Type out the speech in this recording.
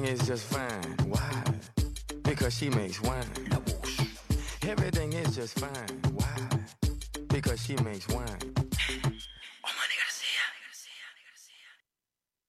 is just fine. Why? Because she makes wine. Everything is just fine. Why? Because she makes wine.